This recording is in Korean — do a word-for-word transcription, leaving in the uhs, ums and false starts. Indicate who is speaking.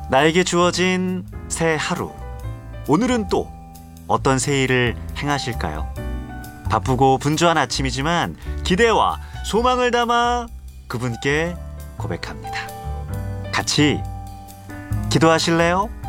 Speaker 1: 나에게 주어진 새 하루. 오늘은 또 어떤 새 일을 행하실까요? 바쁘고 분주한 아침이지만 기대와 소망을 담아 그분께 고백합니다. 같이 기도하실래요?